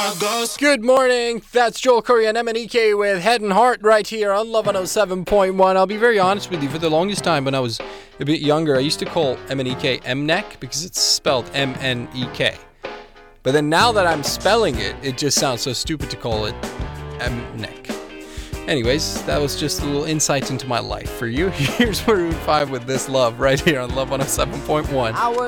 Good morning. That's Joel Curry and MNEK with Head and Heart right here on Love 107.1. I'll be very honest with you. For the longest time when I was a bit younger, I used to call MNEK MNEK because it's spelled MNEK. But then now that I'm spelling it, it just sounds so stupid to call it MNEK. Anyways, that was just a little insight into my life for you. Here's Maroon 5 with This Love right here on Love 107.1. I was